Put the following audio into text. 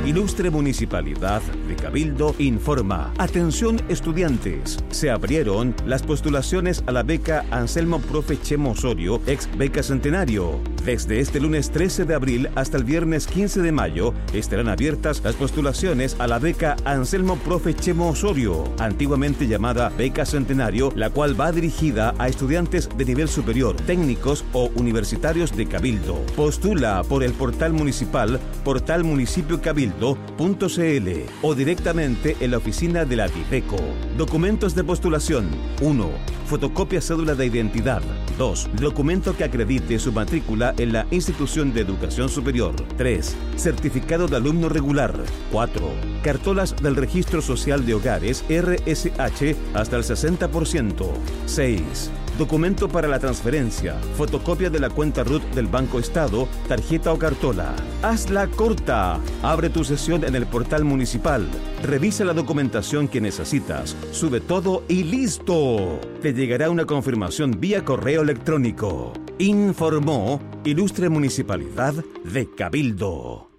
Ilustre Municipalidad de Cabildo informa. Atención estudiantes, se abrieron las postulaciones a la beca Anselmo Profe Chemo Osorio, ex beca Centenario. Desde este lunes 13 de abril hasta el viernes 15 de mayo estarán abiertas las postulaciones a la beca Anselmo Profe Chemo Osorio, antiguamente llamada beca Centenario, la cual va dirigida a estudiantes de nivel superior, técnicos o universitarios de Cabildo. Postula por el portal municipal portalmunicipiocabildo.cl o directamente en la oficina de la Dipeco. Documentos de postulación: 1. Fotocopia cédula de identidad. 2. Documento que acredite su matrícula en la institución de educación superior. 3. Certificado de alumno regular. 4. Cartolas del Registro Social de Hogares RSH hasta el 60%. 6. Documento para la transferencia, fotocopia de la cuenta RUT del Banco Estado, tarjeta o cartola. Hazla corta. Abre tu sesión en el portal municipal. Revisa la documentación que necesitas. Sube todo y ¡listo! Te llegará una confirmación vía correo electrónico. Informó Ilustre Municipalidad de Cabildo.